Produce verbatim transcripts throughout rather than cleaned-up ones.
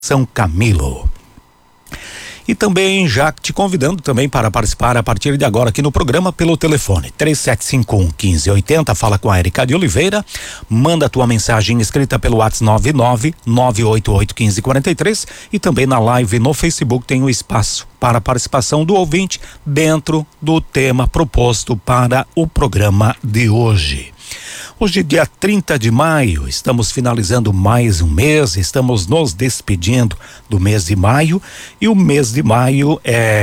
São Camilo. E também já te convidando também para participar a partir de agora aqui no programa pelo telefone três sete cinco um, um cinco oito zero. Fala com a Erika de Oliveira, manda tua mensagem escrita pelo WhatsApp nove nove nove oito oito um cinco quatro três e também na live no Facebook tem o espaço para a participação do ouvinte dentro do tema proposto para o programa de hoje. Hoje, dia trinta de maio, estamos finalizando mais um mês, estamos nos despedindo do mês de maio e o mês de maio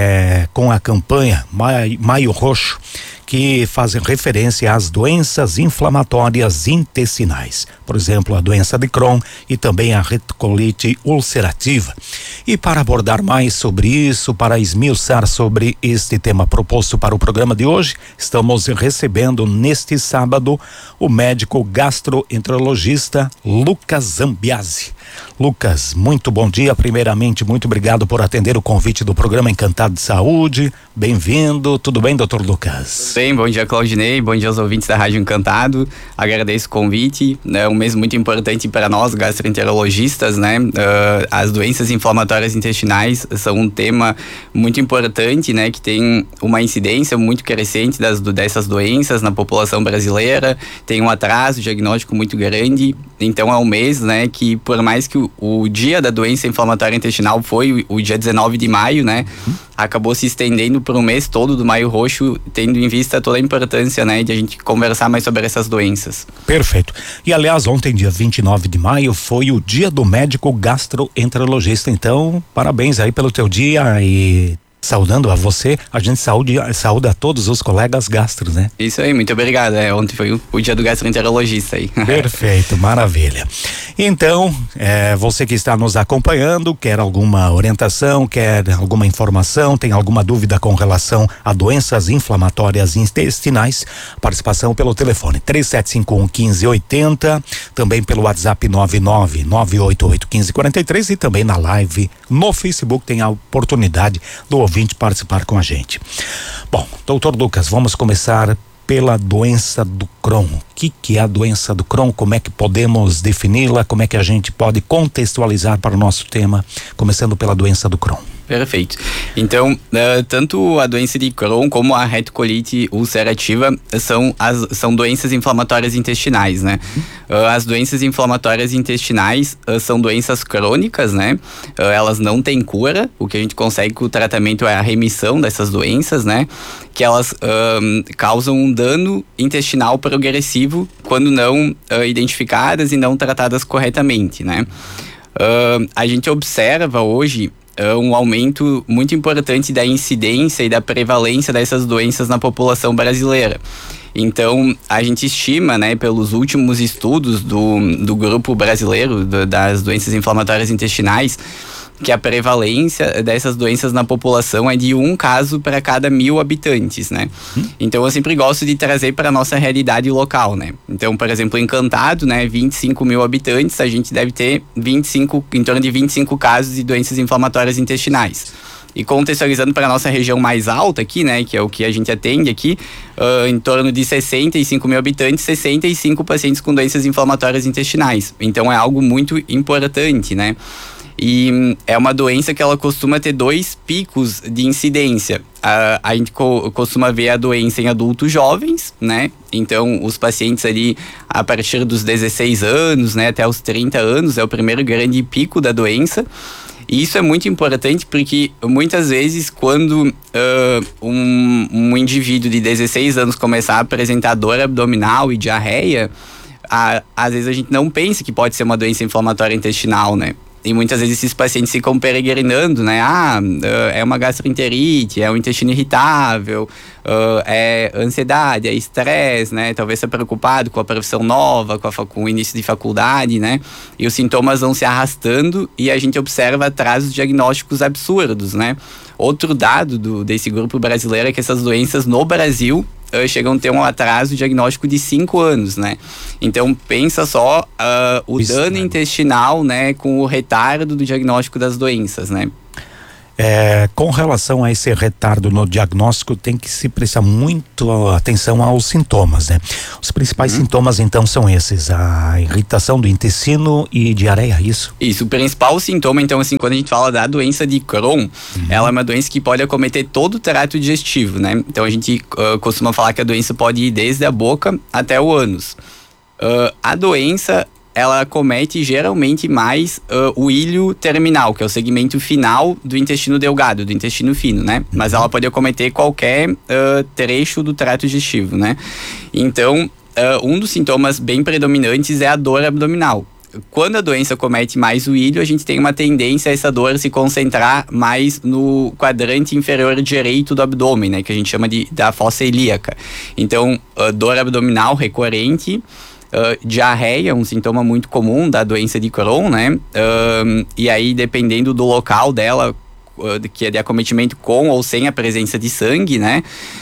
é com a campanha Maio, Maio Roxo, que faz referência às doenças inflamatórias intestinais, por exemplo, a doença de Crohn e também a retocolite ulcerativa. E para abordar mais sobre isso, para esmiuçar sobre este tema proposto para o programa de hoje, estamos recebendo neste sábado o médico gastroenterologista Lucas Zambiasi. Lucas, muito bom dia. Primeiramente, muito obrigado por atender o convite do programa Encantado de Saúde. Bem-vindo. Tudo bem, doutor Lucas? Bem, bom dia, Claudinei. Bom dia aos ouvintes da Rádio Encantado. Agradeço o convite. É um mês muito importante para nós, gastroenterologistas, né? Uh, as doenças inflamatórias intestinais são um tema muito importante, né? Que tem uma incidência muito crescente das, dessas doenças na população brasileira. Tem um atraso diagnóstico muito grande. Então, é um mês, né? Que por mais que o, o dia da doença inflamatória intestinal foi o, o dia dezenove de maio, né? Uhum. Acabou se estendendo por um mês todo do Maio Roxo, tendo em vista toda a importância, né, de a gente conversar mais sobre essas doenças. Perfeito. E aliás, ontem, dia vinte e nove de maio, foi o dia do médico gastroenterologista. Então, parabéns aí pelo teu dia e saudando a você, a gente saúde, saúda a todos os colegas gastros, né? Isso aí, muito obrigado. É, ontem foi o, o dia do gastroenterologista aí. Perfeito, maravilha. Então, é, você que está nos acompanhando, quer alguma orientação, quer alguma informação, tem alguma dúvida com relação a doenças inflamatórias intestinais, participação pelo telefone três sete cinco um, um cinco oito zero, também pelo WhatsApp nove nove nove oito oito um cinco quatro três e também na live no Facebook tem a oportunidade do ouvinte participar com a gente. Bom, doutor Lucas, vamos começar pela doença do Crohn. O que, que é a doença do Crohn? Como é que podemos defini-la? Como é que a gente pode contextualizar para o nosso tema, começando pela doença do Crohn? Perfeito. Então, uh, tanto a doença de Crohn como a retocolite ulcerativa são, as, são doenças inflamatórias intestinais, né? Uh, as doenças inflamatórias intestinais uh, são doenças crônicas, né? Uh, elas não têm cura. O que a gente consegue com o tratamento é a remissão dessas doenças, né? Que elas uh, causam um dano intestinal progressivo quando não uh, identificadas e não tratadas corretamente, né? Uh, a gente observa hoje um aumento muito importante da incidência e da prevalência dessas doenças na população brasileira. Então, a gente estima, né, pelos últimos estudos do, do grupo brasileiro do, das doenças inflamatórias intestinais, que a prevalência dessas doenças na população é de um caso para cada mil habitantes, né? Hum. Então, eu sempre gosto de trazer para a nossa realidade local, né? Então, por exemplo, Encantado, né, vinte e cinco mil habitantes, a gente deve ter vinte e cinco, em torno de vinte e cinco casos de doenças inflamatórias intestinais. E contextualizando para a nossa região mais alta aqui, né, que é o que a gente atende aqui, uh, em torno de sessenta e cinco mil habitantes, sessenta e cinco pacientes com doenças inflamatórias intestinais. Então, é algo muito importante, né? E é uma doença que ela costuma ter dois picos de incidência. A, a gente co, costuma ver a doença em adultos jovens, né? Então, os pacientes ali a partir dos dezesseis anos, né, até os trinta anos, é o primeiro grande pico da doença. E isso é muito importante porque muitas vezes quando uh, um, um indivíduo de dezesseis anos começar a apresentar dor abdominal e diarreia, a, às vezes a gente não pensa que pode ser uma doença inflamatória intestinal, né? E muitas vezes esses pacientes ficam peregrinando, né? Ah, é uma gastroenterite, é um intestino irritável, é ansiedade, é estresse, né? Talvez ser preocupado com a profissão nova, com, a, com o início de faculdade, né? E os sintomas vão se arrastando e a gente observa atrasos diagnósticos absurdos, né? Outro dado do, desse grupo brasileiro é que essas doenças no Brasil Uh, chegam a ter um atraso diagnóstico de cinco anos, né? Então, pensa só uh, o Isso, dano né? intestinal, né? Com o retardo do diagnóstico das doenças, né? É, com relação a esse retardo no diagnóstico, tem que se prestar muito atenção aos sintomas, né? Os principais uhum. sintomas, então, são esses: a irritação do intestino e diarreia, isso? Isso, o principal sintoma, então, assim, quando a gente fala da doença de Crohn, uhum. ela é uma doença que pode acometer todo o trato digestivo, né? Então, a gente uh, costuma falar que a doença pode ir desde a boca até o ânus. Uh, a doença, ela acomete geralmente mais uh, o ilho terminal, que é o segmento final do intestino delgado, do intestino fino, né? Mas ela pode acometer qualquer uh, trecho do trato digestivo, né? Então, uh, um dos sintomas bem predominantes é a dor abdominal. Quando a doença comete mais o ilho, a gente tem uma tendência a essa dor se concentrar mais no quadrante inferior direito do abdômen, né? Que a gente chama de, da fossa ilíaca. Então, uh, dor abdominal recorrente, Uh, diarreia, um sintoma muito comum da doença de Crohn, né? Uh, e aí, dependendo do local dela, uh, que é de acometimento com ou sem a presença de sangue, né?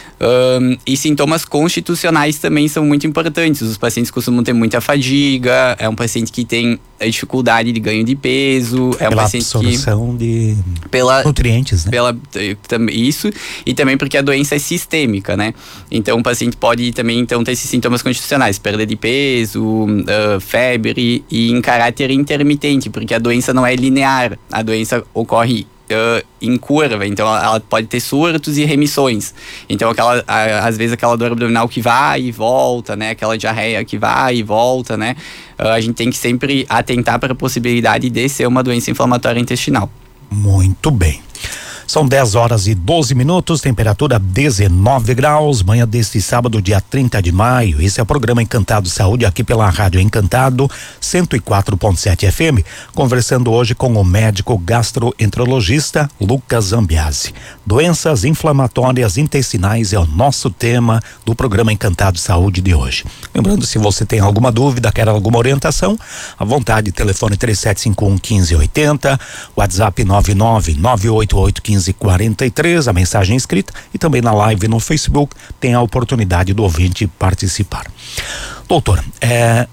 Uh, e sintomas constitucionais também são muito importantes. Os pacientes costumam ter muita fadiga, é um paciente que tem dificuldade de ganho de peso, é um pela paciente absorção que... de pela, nutrientes, né? Pela, isso, e também porque a doença é sistêmica, né? Então o paciente pode também então, ter esses sintomas constitucionais, perda de peso, uh, febre, e em caráter intermitente, porque a doença não é linear, a doença ocorre Uh, em curva, então ela, ela pode ter surtos e remissões. Então aquela, a, às vezes aquela dor abdominal que vai e volta, né? Aquela diarreia que vai e volta, né? Uh, a gente tem que sempre atentar para a possibilidade de ser uma doença inflamatória intestinal. Muito bem. São dez horas e doze minutos, temperatura dezenove graus, manhã deste sábado, dia trinta de maio. Esse é o programa Encantado Saúde, aqui pela Rádio Encantado, cento e quatro ponto sete F M, conversando hoje com o médico gastroenterologista Lucas Zambiasi. Doenças inflamatórias intestinais é o nosso tema do programa Encantado Saúde de hoje. Lembrando, se você tem alguma dúvida, quer alguma orientação, à vontade, telefone três sete cinco um, um cinco oito zero, WhatsApp nove nove nove oito oito um cinco quatro três, a mensagem escrita, e também na live no Facebook tem a oportunidade do ouvinte participar. Doutor, é,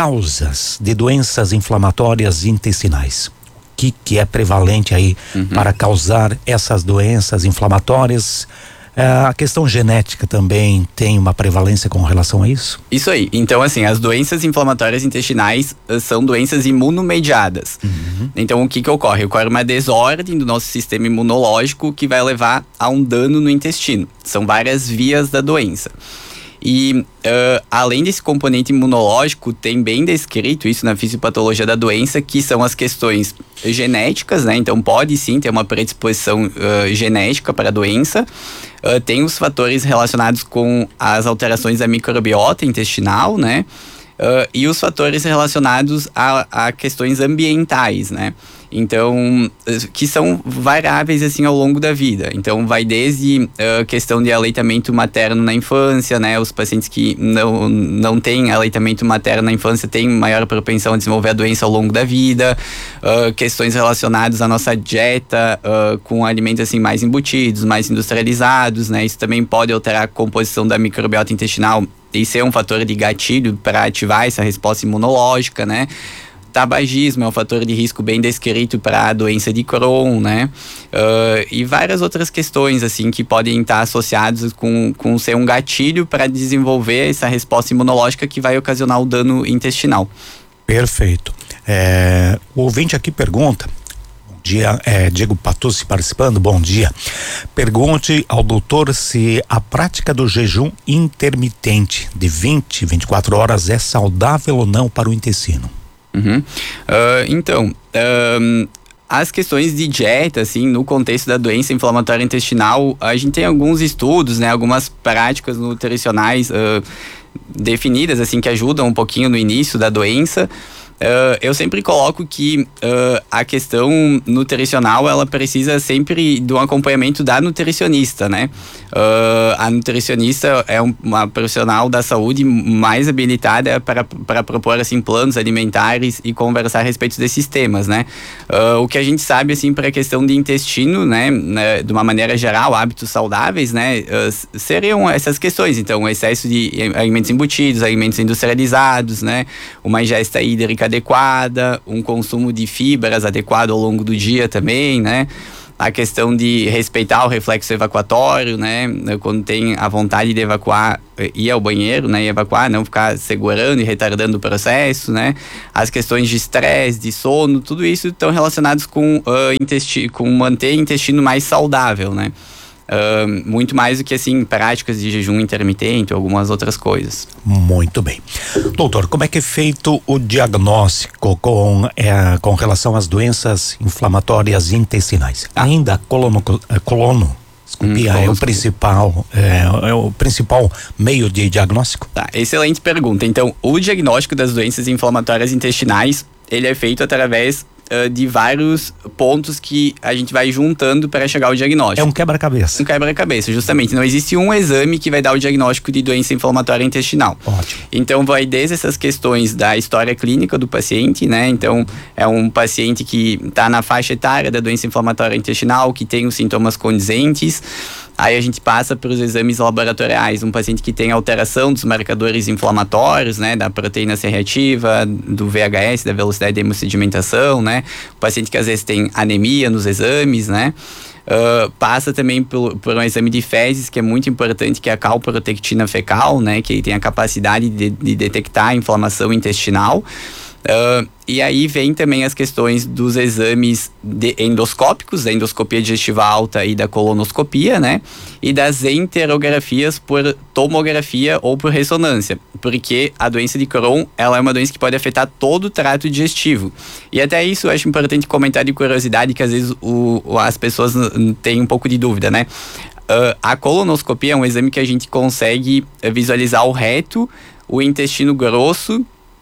causas de doenças inflamatórias intestinais, o que que é prevalente aí uhum. para causar essas doenças inflamatórias? A questão genética também tem uma prevalência com relação a isso? Isso aí. Então, assim, as doenças inflamatórias intestinais uh, são doenças imunomediadas. Uhum. Então, o que que ocorre? Ocorre uma desordem do nosso sistema imunológico que vai levar a um dano no intestino. São várias vias da doença. E uh, além desse componente imunológico, tem bem descrito isso na fisiopatologia da doença, que são as questões genéticas, né? Então pode sim ter uma predisposição uh, genética para a doença. Uh, tem os fatores relacionados com as alterações da microbiota intestinal, né? Uh, e os fatores relacionados a, a questões ambientais, né? Então, que são variáveis assim ao longo da vida. Então, vai desde a uh, questão de aleitamento materno na infância, né? Os pacientes que não, não têm aleitamento materno na infância têm maior propensão a desenvolver a doença ao longo da vida. Uh, questões relacionadas à nossa dieta, uh, com alimentos assim mais embutidos, mais industrializados, né? Isso também pode alterar a composição da microbiota intestinal e ser um fator de gatilho para ativar essa resposta imunológica, né? Tabagismo é um fator de risco bem descrito para a doença de Crohn, né? Uh, e várias outras questões, assim, que podem estar associadas com, com ser um gatilho para desenvolver essa resposta imunológica que vai ocasionar o dano intestinal. Perfeito. É, o ouvinte aqui pergunta, bom dia, é, Diego Patucci participando, bom dia. Pergunte ao doutor se a prática do jejum intermitente de vinte, vinte e quatro horas é saudável ou não para o intestino. Uhum. Uh, então, uh, as questões de dieta, assim, no contexto da doença inflamatória intestinal, a gente tem alguns estudos, né, algumas práticas nutricionais uh, definidas, assim, que ajudam um pouquinho no início da doença. Uh, eu sempre coloco que uh, a questão nutricional, ela precisa sempre de um acompanhamento da nutricionista, né? Uh, a nutricionista é um, uma profissional da saúde mais habilitada para, para propor, assim, planos alimentares e conversar a respeito desses temas, né? Uh, o que a gente sabe, assim, para a questão de intestino, né, né, de uma maneira geral, hábitos saudáveis, né, uh, seriam essas questões. Então, o excesso de alimentos embutidos, alimentos industrializados, né, uma ingesta hídrica adequada, um consumo de fibras adequado ao longo do dia também, né? a questão de respeitar o reflexo evacuatório, né? Quando tem a vontade de evacuar, ir ao banheiro, né? E evacuar, não ficar segurando e retardando o processo, né? As questões de estresse, de sono, tudo isso estão relacionados com, uh, intestino, com manter o intestino mais saudável, né? Uh, muito mais do que, assim, práticas de jejum intermitente ou algumas outras coisas. Muito bem. Doutor, como é que é feito o diagnóstico com, é, com relação às doenças inflamatórias intestinais? Ah. Ainda a colono, colonoscopia hum, é o principal é, é o principal meio de diagnóstico? Tá, excelente pergunta. Então, o diagnóstico das doenças inflamatórias intestinais, ele é feito através de vários pontos que a gente vai juntando para chegar ao diagnóstico. É um quebra-cabeça. Um quebra-cabeça, justamente. Não existe um exame que vai dar o diagnóstico de doença inflamatória intestinal. Ótimo. Então, vai desde essas questões da história clínica do paciente, né? Então, é um paciente que está na faixa etária da doença inflamatória intestinal, que tem os sintomas condizentes. Aí a gente passa para os exames laboratoriais, um paciente que tem alteração dos marcadores inflamatórios, né, da proteína C reativa, do V H S, da velocidade de hemossedimentação, né, o paciente que às vezes tem anemia nos exames, né, uh, passa também por, por um exame de fezes, que é muito importante, que é a calprotectina fecal, né, que tem a capacidade de, de detectar a inflamação intestinal. Uh, e aí vem também as questões dos exames de endoscópicos, da endoscopia digestiva alta e da colonoscopia, né? E das enterografias por tomografia ou por ressonância, porque a doença de Crohn, ela é uma doença que pode afetar todo o trato digestivo. E até isso eu acho importante comentar de curiosidade, que às vezes o, as pessoas têm um pouco de dúvida, né? Uh, a colonoscopia é um exame que a gente consegue visualizar o reto, o intestino grosso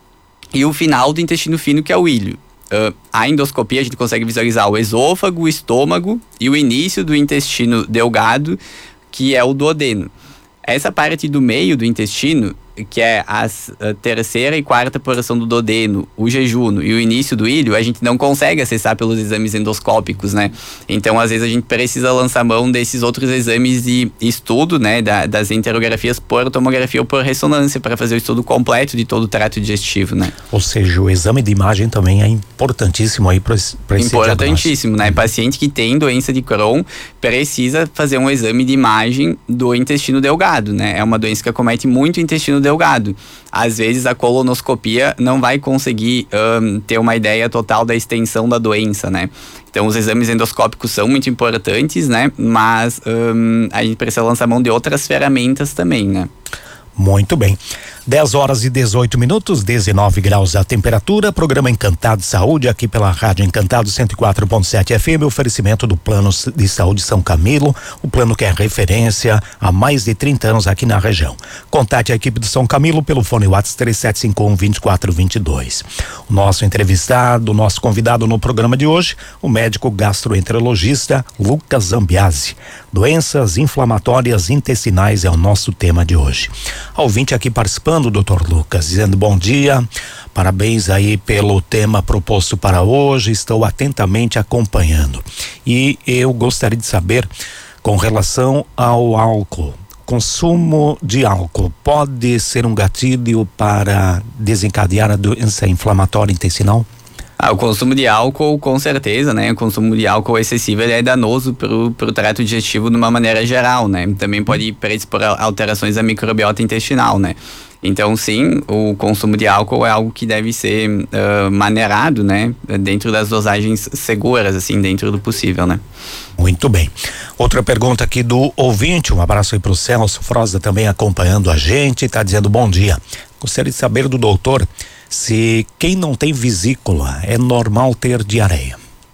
e o final do intestino fino, que é o íleo. Uh, a endoscopia a gente consegue visualizar o esôfago, o estômago e o início do intestino delgado, que é o duodeno. Essa parte do meio do intestino, que é a, a terceira e quarta porção do duodeno, o jejuno e o início do íleo, a gente não consegue acessar pelos exames endoscópicos, né? Então, às vezes, a gente precisa lançar mão desses outros exames de estudo, né? Da, das enterografias por tomografia ou por ressonância, para fazer o estudo completo de todo o trato digestivo, né? Ou seja, o exame de imagem também é importantíssimo aí para esse Importantíssimo, né? Paciente que tem doença de Crohn precisa fazer um exame de imagem do intestino delgado, né? É uma doença que acomete muito o intestino delgado. Às vezes a colonoscopia não vai conseguir um, ter uma ideia total da extensão da doença, né? Então os exames endoscópicos são muito importantes, né? Mas um, a gente precisa lançar mão de outras ferramentas também, né? Muito bem. dez horas e dezoito minutos, dezenove graus a temperatura. Programa Encantado Saúde, aqui pela Rádio Encantado cento e quatro ponto sete F M, oferecimento do Plano de Saúde São Camilo, o plano que é referência há mais de trinta anos aqui na região. Contate a equipe do São Camilo pelo fone WhatsApp três sete cinco um, dois quatro dois dois. O nosso entrevistado, o nosso convidado no programa de hoje, o médico gastroenterologista Lucas Zambiasi. Doenças inflamatórias intestinais é o nosso tema de hoje. A ouvinte aqui participando, doutor Lucas, dizendo bom dia, parabéns aí pelo tema proposto para hoje, estou atentamente acompanhando. E eu gostaria de saber, com relação ao álcool, consumo de álcool pode ser um gatilho para desencadear a doença inflamatória intestinal? Ah, o consumo de álcool, com certeza, né? O consumo de álcool excessivo, ele é danoso pro, pro trato digestivo de uma maneira geral, né? Também pode predispor a alterações da microbiota intestinal, né? Então, sim, o consumo de álcool é algo que deve ser uh, maneirado, né? Dentro das dosagens seguras, assim, dentro do possível, né? Muito bem. Outra pergunta aqui do ouvinte, um abraço aí pro Celso Froza também acompanhando a gente, tá dizendo bom dia. Gostaria de saber do doutor se quem não tem vesícula é normal ter diarreia.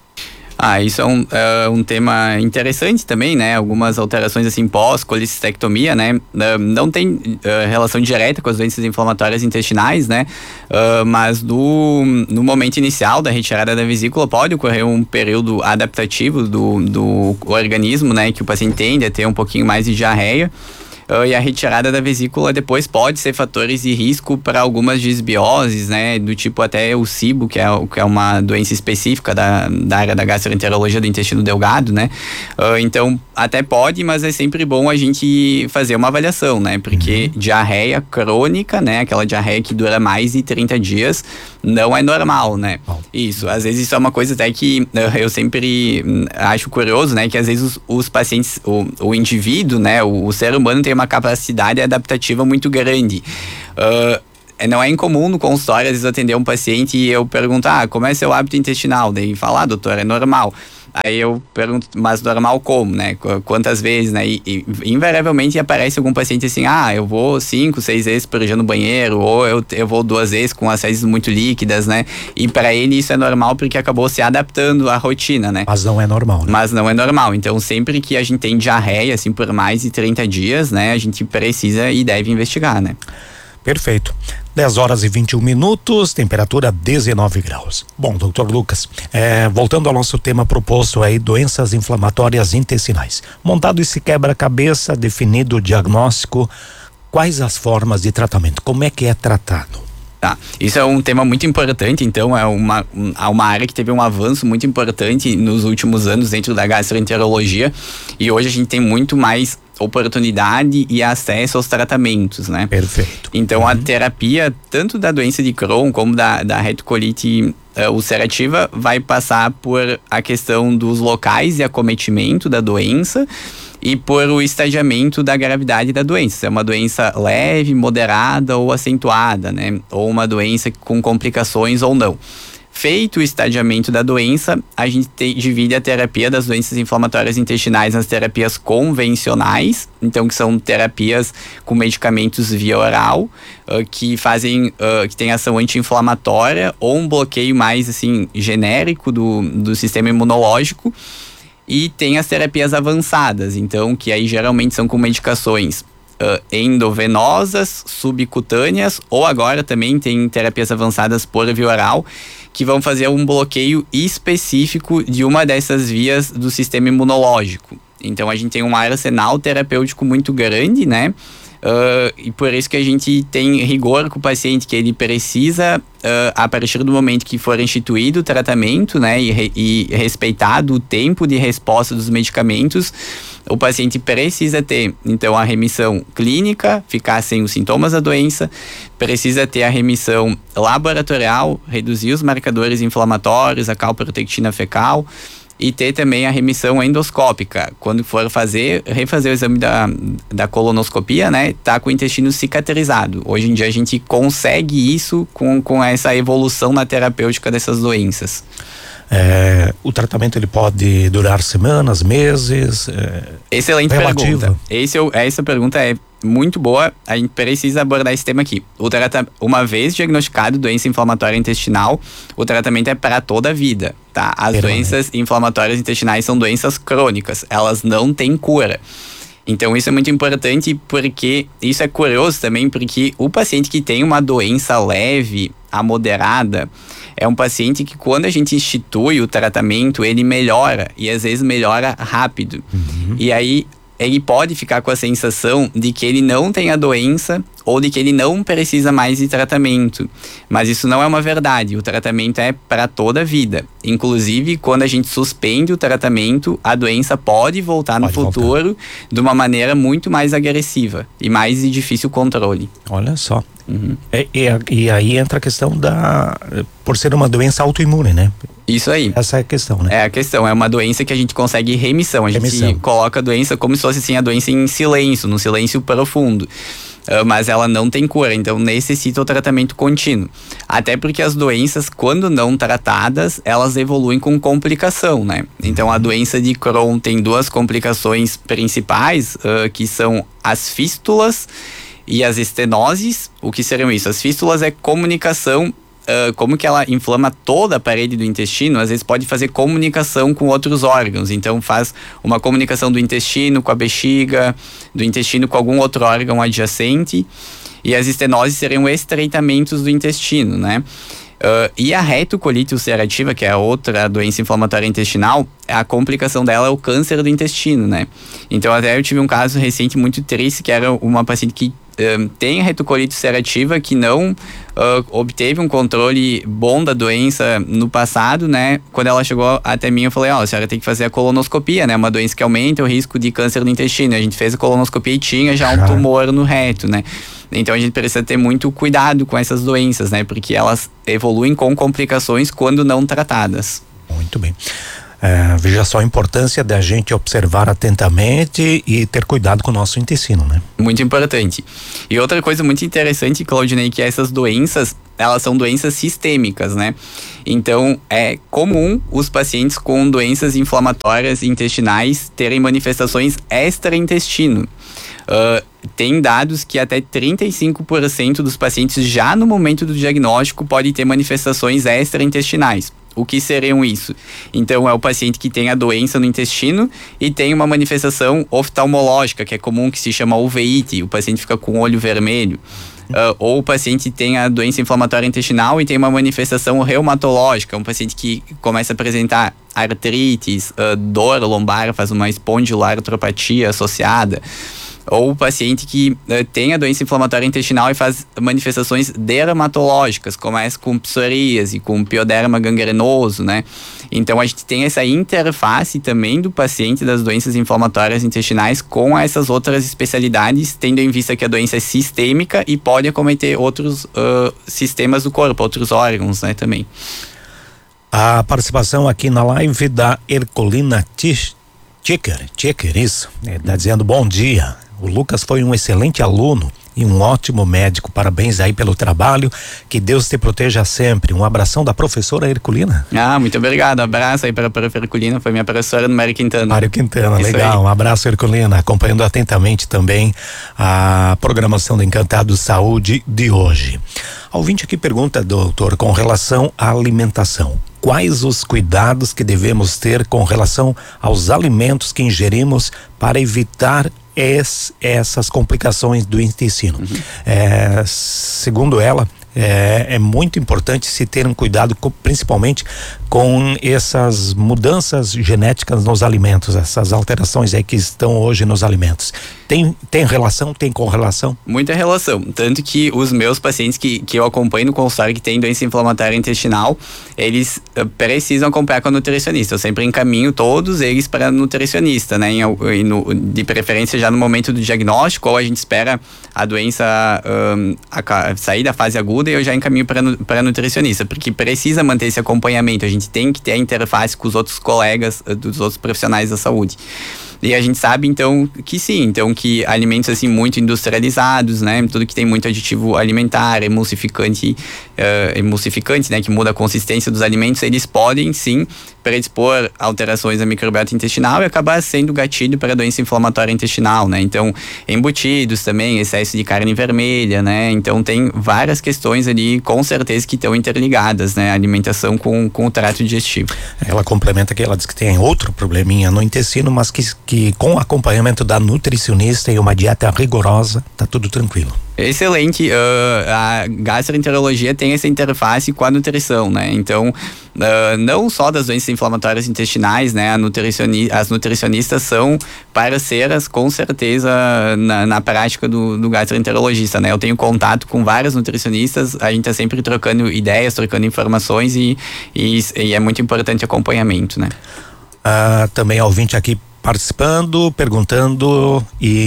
Ah, isso é um, é um tema interessante também, né? Algumas alterações assim pós-colicistectomia, né? Uh, não tem uh, relação direta com as doenças inflamatórias intestinais, né? Uh, mas do, no momento inicial da retirada da vesícula pode ocorrer um período adaptativo do, do organismo, né? Que o paciente tende a ter um pouquinho mais de diarreia. uh, e a retirada da vesícula depois pode ser fatores de risco para algumas disbioses, né, do tipo até o cibo, que é, que é uma doença específica da, da área da gastroenterologia do intestino delgado, né, uh, então até pode, mas é sempre bom a gente fazer uma avaliação, né, porque uhum. diarreia crônica, né, aquela diarreia que dura mais de trinta dias, não é normal, né, oh. isso, às vezes isso é uma coisa até que uh, eu sempre acho curioso, né, que às vezes os, os pacientes, o, o indivíduo, né, o, o ser humano tem uma capacidade adaptativa muito grande. Uh, não é incomum no consultório, às vezes, atender um paciente e eu pergunto, ah, como é seu hábito intestinal? Daí fala, ah, doutor, é normal. Aí eu pergunto, mas normal como, né? Quantas vezes, né? E, e invariavelmente aparece algum paciente assim, ah, eu vou cinco, seis vezes por dia no banheiro, ou eu, eu vou duas vezes com as fezes muito líquidas, né? E para ele isso é normal porque acabou se adaptando à rotina, né? Mas não é normal, né? Mas não é normal. Então, sempre que a gente tem diarreia, assim, por mais de trinta dias, né? A gente precisa e deve investigar, né? Perfeito. dez horas e vinte e um minutos, temperatura dezenove graus. Bom, doutor Lucas, é, voltando ao nosso tema proposto aí, doenças inflamatórias intestinais. Montado esse quebra-cabeça, definido o diagnóstico, quais as formas de tratamento? Como é que é tratado? Tá, isso é um tema muito importante, então é uma, um, uma área que teve um avanço muito importante nos últimos anos dentro da gastroenterologia e hoje a gente tem muito mais oportunidade e acesso aos tratamentos, né? Perfeito. Então, uhum. a terapia, tanto da doença de Crohn como da, da retocolite uh, ulcerativa, vai passar por a questão dos locais de acometimento da doença e por o estadiamento da gravidade da doença. Se é uma doença leve, moderada ou acentuada, né? Ou uma doença com complicações ou não. Feito o estadiamento da doença, a gente te, divide a terapia das doenças inflamatórias intestinais nas terapias convencionais, então que são terapias com medicamentos via oral, uh, que fazem, uh, que tem ação anti-inflamatória ou um bloqueio mais assim genérico do, do sistema imunológico. E tem as terapias avançadas, então que aí geralmente são com medicações Uh, endovenosas, subcutâneas, ou agora também tem terapias avançadas por via oral, que vão fazer um bloqueio específico de uma dessas vias do sistema imunológico. Então a gente tem um arsenal terapêutico muito grande, né? Uh, e por isso que a gente tem rigor com o paciente, que ele precisa, uh, a partir do momento que for instituído o tratamento, né, e, re, e respeitado o tempo de resposta dos medicamentos, o paciente precisa ter, então, a remissão clínica, ficar sem os sintomas da doença, precisa ter a remissão laboratorial, reduzir os marcadores inflamatórios, a calprotectina fecal, e ter também a remissão endoscópica. Quando for fazer, refazer o exame da, da colonoscopia, né, tá com o intestino cicatrizado. Hoje em dia a gente consegue isso com, com essa evolução na terapêutica dessas doenças. É, o tratamento ele pode durar semanas, meses? É, Excelente relativo. pergunta. Esse, essa pergunta é muito boa, a gente precisa abordar esse tema aqui. O trata, uma vez diagnosticado doença inflamatória intestinal, o tratamento é para toda a vida, tá? As Permanente. doenças inflamatórias intestinais são doenças crônicas, elas não têm cura. Então isso é muito importante porque, isso é curioso também, porque o paciente que tem uma doença leve a moderada, é um paciente que quando a gente institui o tratamento, ele melhora, e às vezes melhora rápido. Uhum. E aí ele pode ficar com a sensação de que ele não tem a doença ou de que ele não precisa mais de tratamento. Mas isso não é uma verdade. O tratamento é para toda a vida. Inclusive, quando a gente suspende o tratamento, a doença pode voltar no pode futuro voltar. de uma maneira muito mais agressiva e mais de difícil controle. Olha só. Uhum. E, e, e aí entra a questão da... por ser uma doença autoimune, né? Isso aí. Essa é a questão, né? É a questão, é uma doença que a gente consegue remissão. A remissão. gente coloca a doença como se fosse assim, a doença em silêncio, num silêncio profundo. Uh, mas ela não tem cura, então necessita o tratamento contínuo. Até porque as doenças, quando não tratadas, elas evoluem com complicação, né? Então a doença de Crohn tem duas complicações principais, uh, que são as fístulas e as estenoses. O que seriam isso? As fístulas é comunicação. Uh, como que ela inflama toda a parede do intestino, às vezes pode fazer comunicação com outros órgãos, então faz uma comunicação do intestino com a bexiga, do intestino com algum outro órgão adjacente, e as estenoses seriam estreitamentos do intestino, né? Uh, e a retocolite ulcerativa, que é a outra doença inflamatória intestinal, a complicação dela é o câncer do intestino, né? Então até eu tive um caso recente muito triste, que era uma paciente que uh, tem retocolite ulcerativa, que não uh, obteve um controle bom da doença no passado, né? Quando ela chegou até mim, eu falei, ó, oh, a senhora tem que fazer a colonoscopia, né? Uma doença que aumenta o risco de câncer do intestino. A gente fez a colonoscopia e tinha já um tumor no reto, né? Então a gente precisa ter muito cuidado com essas doenças, né? Porque elas evoluem com complicações quando não tratadas. Muito bem. É, veja só a importância da gente observar atentamente e ter cuidado com o nosso intestino, né? Muito importante. E outra coisa muito interessante, Claudinei, que essas doenças, elas são doenças sistêmicas, né? Então, é comum os pacientes com doenças inflamatórias intestinais terem manifestações extra-intestino. Uh, tem dados que até trinta e cinco por cento dos pacientes já no momento do diagnóstico podem ter manifestações extraintestinais. O que seriam isso? Então é o paciente que tem a doença no intestino e tem uma manifestação oftalmológica, que é comum, que se chama uveíte, o paciente fica com o olho vermelho. Uh, ou o paciente tem a doença inflamatória intestinal e tem uma manifestação reumatológica, um paciente que começa a apresentar artrites, uh, dor lombar, faz uma espondiloartropatia associada. Ou o paciente que uh, tem a doença inflamatória intestinal e faz manifestações dermatológicas, começa com psoríase, com pioderma gangrenoso, né? Então a gente tem essa interface também do paciente das doenças inflamatórias intestinais com essas outras especialidades, tendo em vista que a doença é sistêmica e pode acometer outros uh, sistemas do corpo, outros órgãos, né, também. A participação aqui na live da Ercolina Ticker, Ticker, isso, está dizendo bom dia. O Lucas foi um excelente aluno e um ótimo médico. Parabéns aí pelo trabalho. Que Deus te proteja sempre. Um abração da professora Ercolina. Ah, muito obrigado. Um abraço aí para a professora Ercolina. Foi minha professora no Mário Quintana. Mário Quintana, isso legal. Aí. Um abraço, Ercolina. Acompanhando atentamente também a programação do Encantado Saúde de hoje. A ouvinte aqui pergunta, doutor, com relação à alimentação. Quais os cuidados que devemos ter com relação aos alimentos que ingerimos para evitar es, essas complicações do intestino? Uhum. É, segundo ela, é, é muito importante se ter um cuidado com, principalmente com essas mudanças genéticas nos alimentos, essas alterações aí que estão hoje nos alimentos. Tem, tem relação, tem correlação? Muita relação, tanto que os meus pacientes que, que eu acompanho no consultório que tem doença inflamatória intestinal, eles uh, precisam acompanhar com a nutricionista. Eu sempre encaminho todos eles para nutricionista, né? Em, em, no, de preferência já no momento do diagnóstico, ou a gente espera a doença um, a, sair da fase aguda e eu já encaminho para nutricionista, porque precisa manter esse acompanhamento. A gente tem que ter a interface com os outros colegas, dos outros profissionais da saúde. E a gente sabe, então, que sim, então que alimentos, assim, muito industrializados, né, tudo que tem muito aditivo alimentar, emulsificante, uh, emulsificante, né, que muda a consistência dos alimentos, eles podem, sim, predispor alterações da microbiota intestinal e acabar sendo gatilho para a doença inflamatória intestinal, né, então, embutidos também, excesso de carne vermelha, né, então tem várias questões ali, com certeza, que estão interligadas, né, a alimentação com, com o trato digestivo. Ela complementa que ela diz que tem outro probleminha no intestino, mas que que com acompanhamento da nutricionista e uma dieta rigorosa, tá tudo tranquilo. Excelente. Uh, a gastroenterologia tem essa interface com a nutrição, né? Então, uh, não só das doenças inflamatórias intestinais, né? A nutricioni- as nutricionistas são parceiras, com certeza, na, na prática do, do gastroenterologista, né? Eu tenho contato com várias nutricionistas, a gente tá sempre trocando ideias, trocando informações e, e, e é muito importante acompanhamento, né? Uh, também a ouvinte aqui participando, perguntando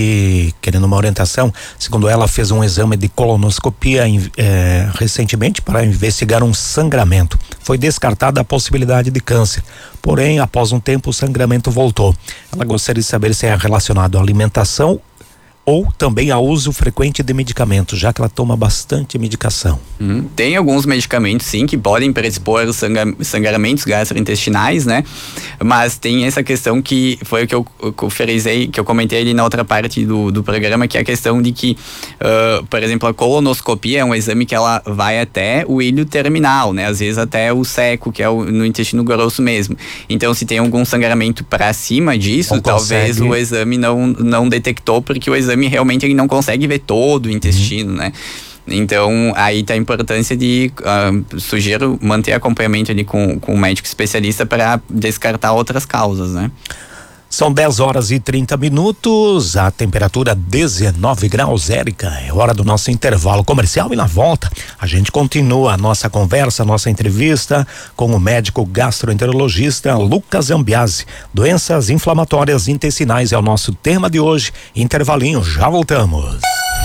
e querendo uma orientação. Segundo ela, fez um exame de colonoscopia eh, recentemente para investigar um sangramento. Foi descartada a possibilidade de câncer, porém, após um tempo, o sangramento voltou. Ela gostaria de saber se é relacionado à alimentação ou também ao uso frequente de medicamentos, já que ela toma bastante medicação. Hum, tem alguns medicamentos, sim, que podem predispor sangra, sangramentos gastrointestinais, né? Mas tem essa questão que foi o que eu, eu frisei, que eu comentei ali na outra parte do, do programa, que é a questão de que, uh, por exemplo, a colonoscopia é um exame que ela vai até o ilho terminal, né? Às vezes até o seco, que é o, no intestino grosso mesmo. Então, se tem algum sangramento para cima disso, não talvez consegue. O exame não, não detectou, porque o exame realmente ele não consegue ver todo o intestino, uhum. né? Então, aí tá a importância de, uh, sugiro manter acompanhamento ali com, com o médico especialista para descartar outras causas, né? São dez horas e trinta minutos, a temperatura dezenove graus, Érica. É hora do nosso intervalo comercial e na volta a gente continua a nossa conversa, a nossa entrevista com o médico gastroenterologista Lucas Zambiase. Doenças inflamatórias intestinais é o nosso tema de hoje. Intervalinho, já voltamos.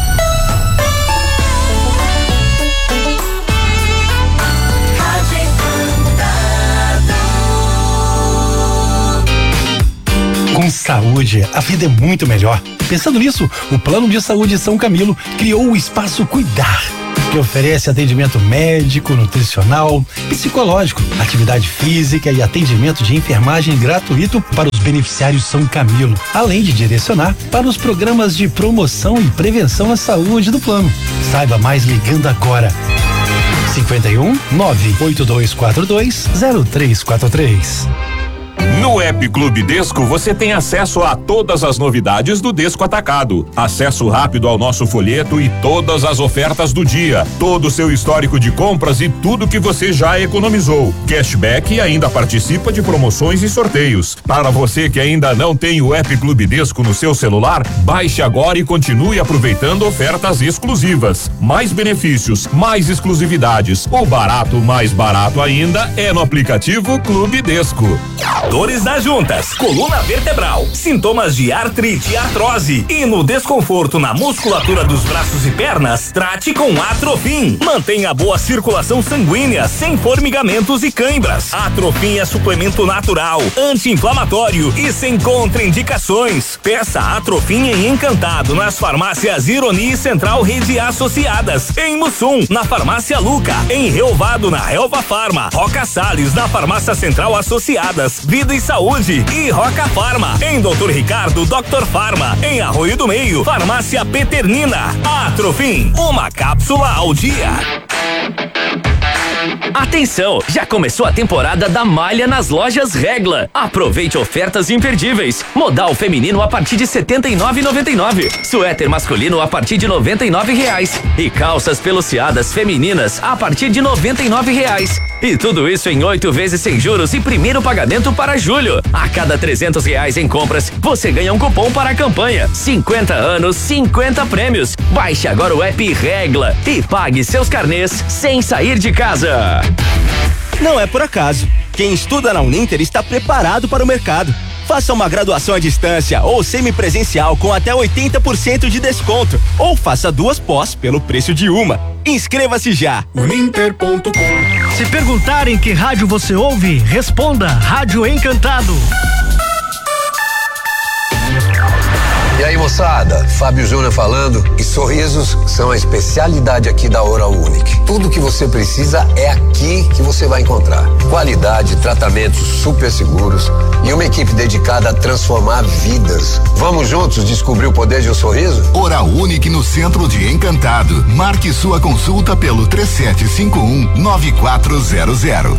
Com saúde, a vida é muito melhor. Pensando nisso, o Plano de Saúde São Camilo criou o Espaço Cuidar, que oferece atendimento médico, nutricional, psicológico, atividade física e atendimento de enfermagem gratuito para os beneficiários São Camilo, além de direcionar para os programas de promoção e prevenção à saúde do plano. Saiba mais ligando agora. cinquenta e um, nove oito dois quatro dois, zero três quatro três. No App Clube Desco você tem acesso a todas as novidades do Desco Atacado, acesso rápido ao nosso folheto e todas as ofertas do dia, todo o seu histórico de compras e tudo que você já economizou, cashback e ainda participa de promoções e sorteios. Para você que ainda não tem o App Clube Desco no seu celular, baixe agora e continue aproveitando ofertas exclusivas, mais benefícios, mais exclusividades. O barato mais barato ainda é no aplicativo Clube Desco. Dores das juntas, coluna vertebral, sintomas de artrite e artrose e no desconforto na musculatura dos braços e pernas, trate com Atrofim. Mantenha boa circulação sanguínea, sem formigamentos e cãibras. Atrofim é suplemento natural, anti-inflamatório e sem contraindicações. Peça Atrofim em Encantado nas farmácias Ironi e Central Rede Associadas, em Mussum, na farmácia Luca, em Relvado, na Relva Farma, Roca Salles, na farmácia Central Associadas, Vida e Saúde e Roca Farma, em Doutor Ricardo, Doctor Farma, em Arroio do Meio, Farmácia Peternina. Atrofim, uma cápsula ao dia. Atenção, já começou a temporada da malha nas lojas Regla. Aproveite ofertas imperdíveis. Modal feminino a partir de setenta e nove reais e noventa e nove centavos. Suéter masculino a partir de noventa e nove reais. E calças peluciadas femininas a partir de noventa e nove reais. E tudo isso em oito vezes sem juros e primeiro pagamento para julho. A cada trezentos reais em compras, você ganha um cupom para a campanha. cinquenta anos, cinquenta prêmios. Baixe agora o app Regla e pague seus carnês sem sair de casa. Não é por acaso. Quem estuda na Uninter está preparado para o mercado. Faça uma graduação à distância ou semipresencial com até oitenta por cento de desconto. Ou faça duas pós pelo preço de uma. Inscreva-se já. Uninter ponto com. Se perguntarem que rádio você ouve, responda Rádio Encantado. E aí, moçada, Fábio Júnior falando, e sorrisos são a especialidade aqui da Oral Unique. Tudo que você precisa é aqui que você vai encontrar. Qualidade, tratamentos super seguros e uma equipe dedicada a transformar vidas. Vamos juntos descobrir o poder de um sorriso? Oral Unique no centro de Encantado. Marque sua consulta pelo três sete cinco um, nove quatro zero zero.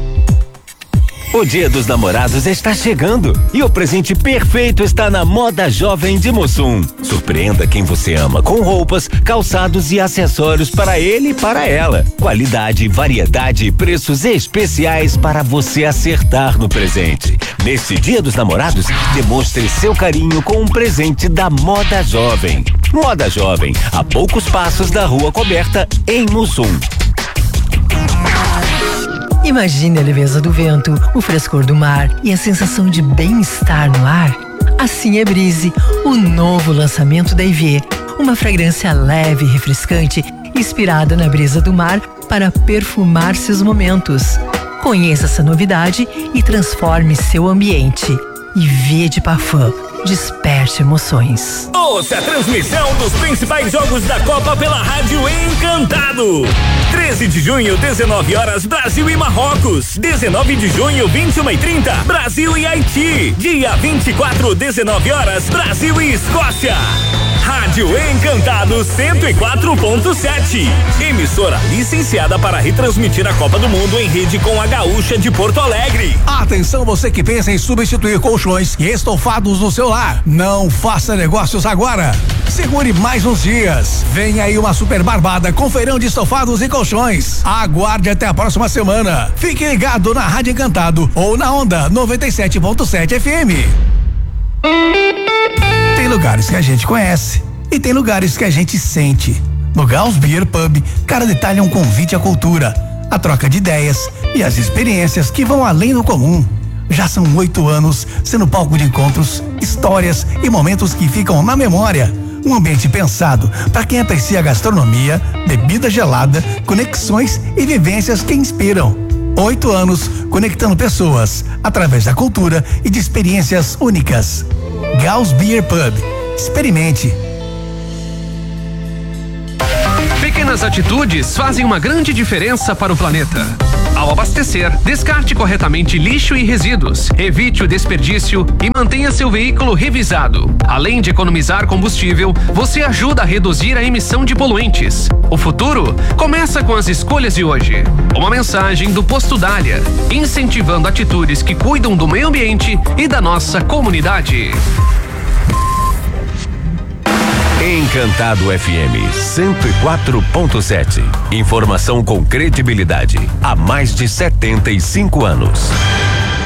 O Dia dos Namorados está chegando e o presente perfeito está na Moda Jovem de Mussum. Surpreenda quem você ama com roupas, calçados e acessórios para ele e para ela. Qualidade, variedade e preços especiais para você acertar no presente. Neste Dia dos Namorados, demonstre seu carinho com um presente da Moda Jovem. Moda Jovem, a poucos passos da Rua Coberta, em Mussum. Imagine a leveza do vento, o frescor do mar e a sensação de bem-estar no ar. Assim é Brise, o novo lançamento da Evier. Uma fragrância leve e refrescante, inspirada na brisa do mar para perfumar seus momentos. Conheça essa novidade e transforme seu ambiente. Evier de Parfum. Desperte emoções. Ouça a transmissão dos principais jogos da Copa pela Rádio Encantado. treze de junho, dezenove horas, Brasil e Marrocos. dezenove de junho, vinte e uma e trinta, Brasil e Haiti. Dia vinte e quatro, dezenove horas, Brasil e Escócia. Rádio Encantado cento e quatro ponto sete. Emissora licenciada para retransmitir a Copa do Mundo em rede com a Gaúcha de Porto Alegre. Atenção você que pensa em substituir colchões e estofados no seu pular. Não faça negócios agora. Segure mais uns dias. Vem aí uma super barbada com feirão de estofados e colchões. Aguarde até a próxima semana. Fique ligado na Rádio Encantado ou na Onda noventa e sete ponto sete F M. Tem lugares que a gente conhece e tem lugares que a gente sente. No Gauss Beer Pub, cada detalhe é um convite à cultura, a troca de ideias e as experiências que vão além do comum. Já são oito anos sendo palco de encontros, histórias e momentos que ficam na memória. Um ambiente pensado para quem aprecia gastronomia, bebida gelada, conexões e vivências que inspiram. Oito anos conectando pessoas através da cultura e de experiências únicas. Gauss Beer Pub. Experimente. Pequenas atitudes fazem uma grande diferença para o planeta. Ao abastecer, descarte corretamente lixo e resíduos, evite o desperdício e mantenha seu veículo revisado. Além de economizar combustível, você ajuda a reduzir a emissão de poluentes. O futuro começa com as escolhas de hoje. Uma mensagem do Posto Dália, incentivando atitudes que cuidam do meio ambiente e da nossa comunidade. Encantado F M cento e quatro ponto sete. Informação com credibilidade há mais de setenta e cinco anos.